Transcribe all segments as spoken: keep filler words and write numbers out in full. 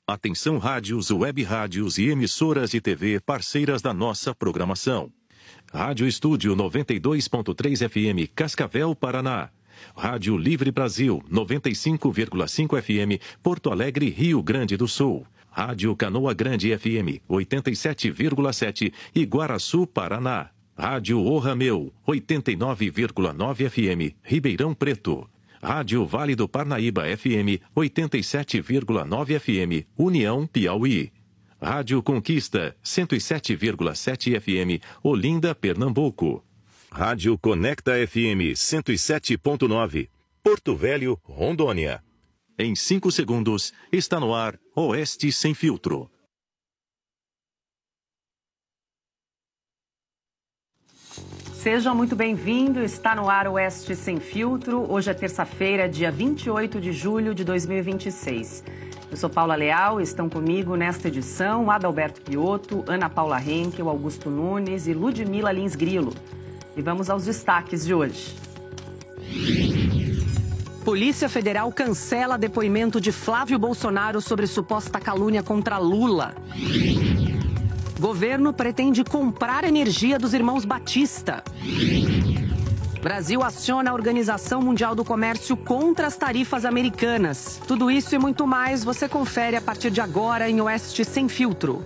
Atenção rádios, web rádios e emissoras de T V parceiras da nossa programação. Rádio Estúdio noventa e dois ponto três F M, Cascavel, Paraná. Rádio Livre Brasil, noventa e cinco vírgula cinco F M, Porto Alegre, Rio Grande do Sul. Rádio Canoa Grande F M, oitenta e sete vírgula sete, Iguaraçu, Paraná. Rádio O Rameu, oitenta e nove vírgula nove F M, Ribeirão Preto. Rádio Vale do Parnaíba F M, oitenta e sete vírgula nove F M, União, Piauí. Rádio Conquista, cento e sete vírgula sete F M, Olinda, Pernambuco. Rádio Conecta F M, cento e sete ponto nove, Porto Velho, Rondônia. Em cinco segundos, está no ar Oeste Sem Filtro. Seja muito bem-vindo, está no ar Oeste Sem Filtro. Hoje é terça-feira, dia vinte e oito de julho de dois mil e vinte e seis. Eu sou Paula Leal, estão comigo nesta edição Adalberto Piotto, Ana Paula Henkel, Augusto Nunes e Ludmila Lins Grilo. E vamos aos destaques de hoje. Polícia Federal cancela depoimento de Flávio Bolsonaro sobre suposta calúnia contra Lula. Governo pretende comprar energia dos irmãos Batista. Brasil aciona a Organização Mundial do Comércio contra as tarifas americanas. Tudo isso e muito mais você confere a partir de agora em Oeste Sem Filtro.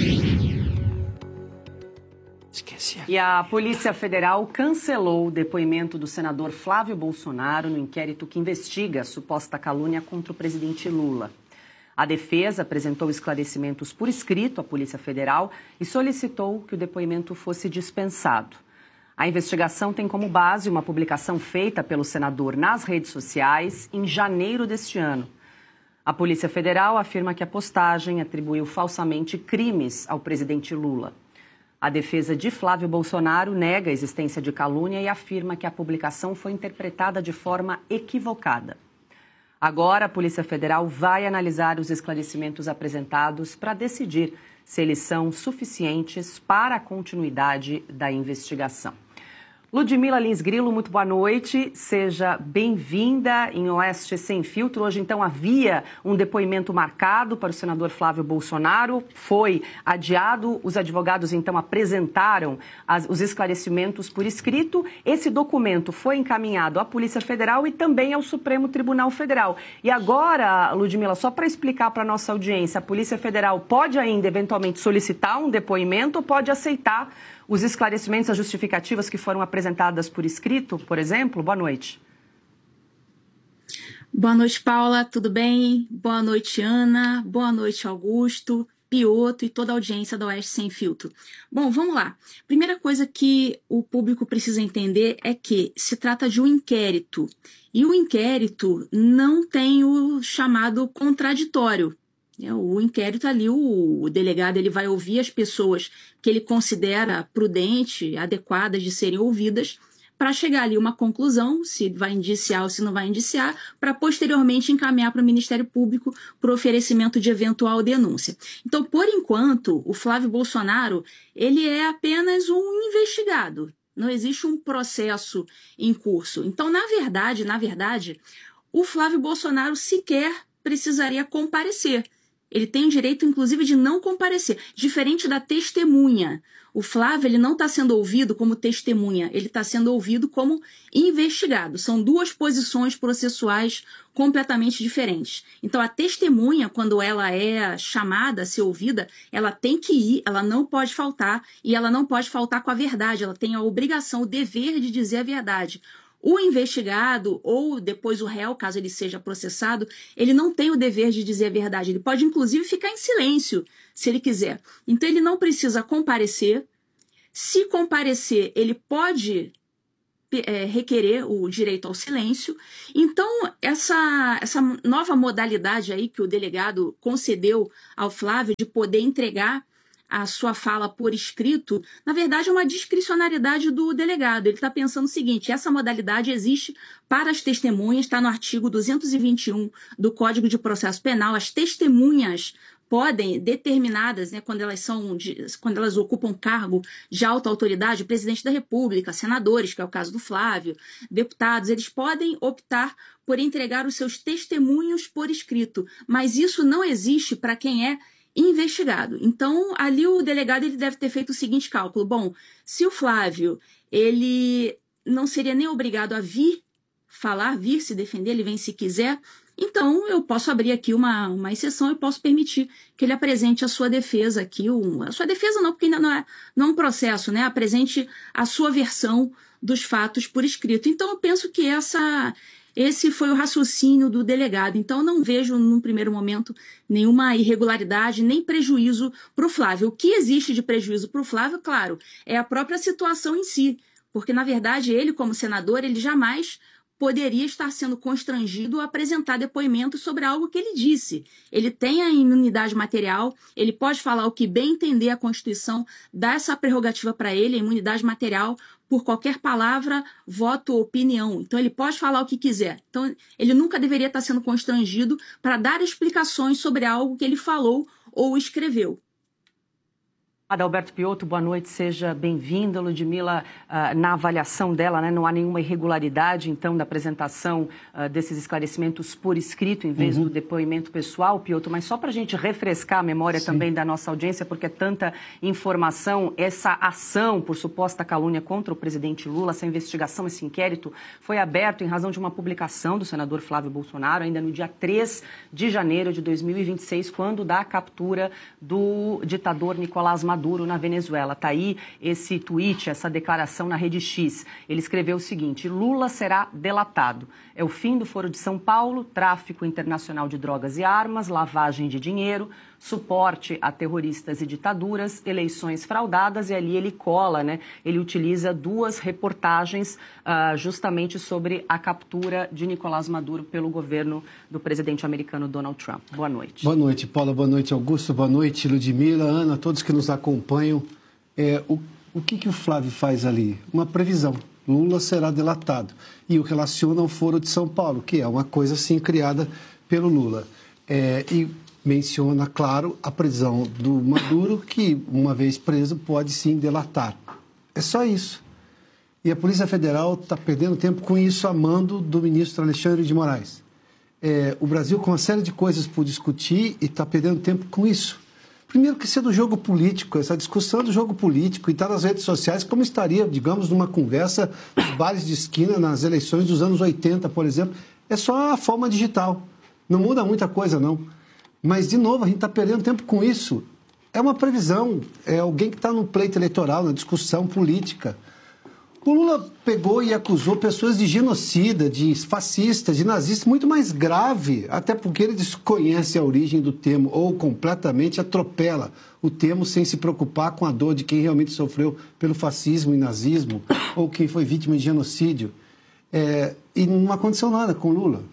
Esqueci. E a Polícia Federal cancelou o depoimento do senador Flávio Bolsonaro no inquérito que investiga a suposta calúnia contra o presidente Lula. A defesa apresentou esclarecimentos por escrito à Polícia Federal e solicitou que o depoimento fosse dispensado. A investigação tem como base uma publicação feita pelo senador nas redes sociais em janeiro deste ano. A Polícia Federal afirma que a postagem atribuiu falsamente crimes ao presidente Lula. A defesa de Flávio Bolsonaro nega a existência de calúnia e afirma que a publicação foi interpretada de forma equivocada. Agora, a Polícia Federal vai analisar os esclarecimentos apresentados para decidir se eles são suficientes para a continuidade da investigação. Ludmila Lins Grilo, muito boa noite. Seja bem-vinda em Oeste Sem Filtro. Hoje, então, havia um depoimento marcado para o senador Flávio Bolsonaro. Foi adiado. Os advogados, então, apresentaram as, os esclarecimentos por escrito. Esse documento foi encaminhado à Polícia Federal e também ao Supremo Tribunal Federal. E agora, Ludmila, só para explicar para a nossa audiência, a Polícia Federal pode ainda, eventualmente, solicitar um depoimento ou pode aceitar os esclarecimentos, as justificativas que foram apresentadas por escrito, por exemplo? Boa noite. Boa noite, Paula, tudo bem? Boa noite, Ana. Boa noite, Augusto, Piotto e toda a audiência da Oeste Sem Filtro. Bom, vamos lá. Primeira coisa que o público precisa entender é que se trata de um inquérito. E o inquérito não tem o chamado contraditório. O inquérito ali, o delegado ele vai ouvir as pessoas que ele considera prudente, adequadas de serem ouvidas, para chegar ali uma conclusão, se vai indiciar ou se não vai indiciar, para posteriormente encaminhar para o Ministério Público por oferecimento de eventual denúncia. Então, por enquanto, o Flávio Bolsonaro ele é apenas um investigado, não existe um processo em curso. Então, na verdade, na verdade, o Flávio Bolsonaro sequer precisaria comparecer. Ele tem o direito, inclusive, de não comparecer, diferente da testemunha. O Flávio ele não está sendo ouvido como testemunha, ele está sendo ouvido como investigado. São duas posições processuais completamente diferentes. Então, a testemunha, quando ela é chamada a ser ouvida, ela tem que ir, ela não pode faltar, e ela não pode faltar com a verdade, ela tem a obrigação, o dever de dizer a verdade. O investigado, ou depois o réu, caso ele seja processado, ele não tem o dever de dizer a verdade. Ele pode, inclusive, ficar em silêncio, se ele quiser. Então, ele não precisa comparecer. Se comparecer, ele pode é, requerer o direito ao silêncio. Então, essa, essa nova modalidade aí que o delegado concedeu ao Flávio de poder entregar a sua fala por escrito, na verdade é uma discricionariedade do delegado. Ele está pensando o seguinte: essa modalidade existe para as testemunhas, está no artigo duzentos e vinte e um do Código de Processo Penal. As testemunhas podem, determinadas, né, quando elas são, de, quando elas ocupam cargo de alta autoridade, o presidente da República, senadores, que é o caso do Flávio, deputados, eles podem optar por entregar os seus testemunhos por escrito, mas isso não existe para quem é investigado. Então, ali o delegado ele deve ter feito o seguinte cálculo: bom, se o Flávio ele não seria nem obrigado a vir falar, vir se defender, ele vem se quiser, então eu posso abrir aqui uma, uma exceção e posso permitir que ele apresente a sua defesa aqui, um, a sua defesa não, porque ainda não é, não é um processo, né? Apresente a sua versão dos fatos por escrito. Então eu penso que essa, esse foi o raciocínio do delegado. Então eu não vejo, num primeiro momento, nenhuma irregularidade, nem prejuízo para o Flávio. O que existe de prejuízo para o Flávio, claro, é a própria situação em si, porque, na verdade, ele, como senador, ele jamais poderia estar sendo constrangido a apresentar depoimento sobre algo que ele disse. Ele tem a imunidade material, ele pode falar o que bem entender, a Constituição dá essa prerrogativa para ele, a imunidade material, por qualquer palavra, voto ou opinião. Então, ele pode falar o que quiser. Então, ele nunca deveria estar sendo constrangido para dar explicações sobre algo que ele falou ou escreveu. Adalberto Piotto, boa noite, seja bem-vinda. Ludmila, uh, na avaliação dela, né, não há nenhuma irregularidade, então, da apresentação uh, desses esclarecimentos por escrito, em vez uhum. do depoimento pessoal, Piotto, mas só para a gente refrescar a memória Sim. também da nossa audiência, porque é tanta informação, essa ação por suposta calúnia contra o presidente Lula, essa investigação, esse inquérito, foi aberto em razão de uma publicação do senador Flávio Bolsonaro, ainda no dia três de janeiro de dois mil e vinte e seis, quando da captura do ditador Nicolás Maduro na Venezuela. Está aí esse tweet, essa declaração na Rede X. Ele escreveu o seguinte: Lula será delatado. É o fim do Foro de São Paulo, tráfico internacional de drogas e armas, lavagem de dinheiro, suporte a terroristas e ditaduras, eleições fraudadas, e ali ele cola, né? Ele utiliza duas reportagens uh, justamente sobre a captura de Nicolás Maduro pelo governo do presidente americano Donald Trump. Boa noite. Boa noite, Paula. Boa noite, Augusto. Boa noite, Ludmila, Ana, todos que nos acompanham. É, o, o que, que o Flávio faz ali? Uma previsão. Lula será delatado. E o relaciona ao Foro de São Paulo, que é uma coisa assim criada pelo Lula. É, e menciona, claro, a prisão do Maduro, que, uma vez preso, pode sim delatar. É só isso. E a Polícia Federal está perdendo tempo com isso, a mando do ministro Alexandre de Moraes. É, o Brasil com uma série de coisas por discutir e está perdendo tempo com isso. Primeiro que isso é do jogo político, essa discussão é do jogo político e está nas redes sociais, como estaria, digamos, numa conversa nos bares de esquina, nas eleições dos anos oitenta, por exemplo. É só a forma digital. Não muda muita coisa, não. Mas, de novo, a gente está perdendo tempo com isso. É uma previsão, é alguém que está no pleito eleitoral, na discussão política. O Lula pegou e acusou pessoas de genocida, de fascista, de nazista, muito mais grave, até porque ele desconhece a origem do termo ou completamente atropela o termo sem se preocupar com a dor de quem realmente sofreu pelo fascismo e nazismo ou quem foi vítima de genocídio. É, e não aconteceu nada com o Lula.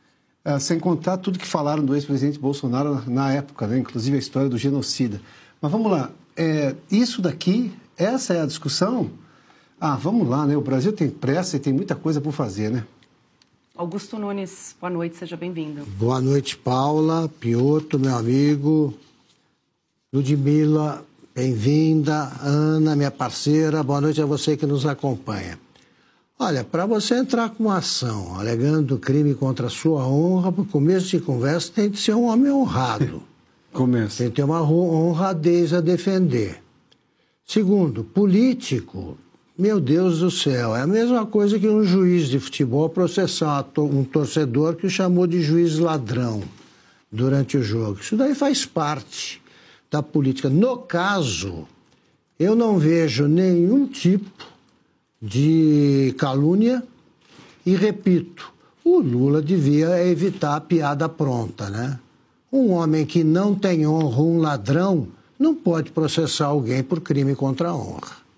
É, sem contar tudo que falaram do ex-presidente Bolsonaro na época, né? Inclusive a história do genocida. Mas vamos lá, é, isso daqui, essa é a discussão? Ah, vamos lá, né? O Brasil tem pressa e tem muita coisa por fazer, né? Augusto Nunes, boa noite, seja bem-vindo. Boa noite, Paula, Piotto, meu amigo. Ludmila, bem-vinda. Ana, minha parceira, boa noite a você que nos acompanha. Olha, para você entrar com uma ação alegando crime contra a sua honra, para começo de conversa tem que ser um homem honrado. Começa. Tem que ter uma honradez a defender. Segundo, político, meu Deus do céu, é a mesma coisa que um juiz de futebol processar um torcedor que o chamou de juiz ladrão durante o jogo. Isso daí faz parte da política. No caso, eu não vejo nenhum tipo de calúnia e, repito, o Lula devia evitar a piada pronta, né? Um homem que não tem honra, um ladrão, não pode processar alguém por crime contra a honra.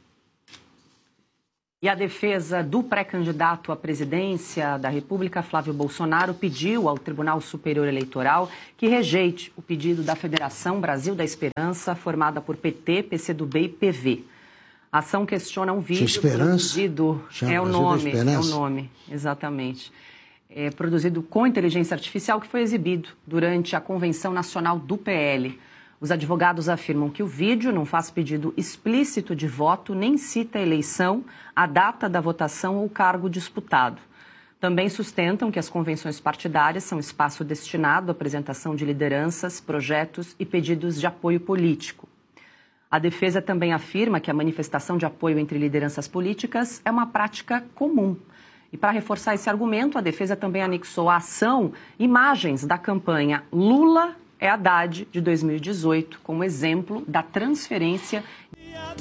E a defesa do pré-candidato à presidência da República, Flávio Bolsonaro, pediu ao Tribunal Superior Eleitoral que rejeite o pedido da Federação Brasil da Esperança, formada por P T, P C do B e P V. A ação questiona um vídeo produzido... Chama é o nome, é o nome, exatamente. É produzido com inteligência artificial que foi exibido durante a Convenção Nacional do P L. Os advogados afirmam que o vídeo não faz pedido explícito de voto, nem cita a eleição, a data da votação ou o cargo disputado. Também sustentam que as convenções partidárias são espaço destinado à apresentação de lideranças, projetos e pedidos de apoio político. A defesa também afirma que a manifestação de apoio entre lideranças políticas é uma prática comum. E para reforçar esse argumento, a defesa também anexou à ação imagens da campanha Lula é Haddad de dois mil e dezoito como exemplo da transferência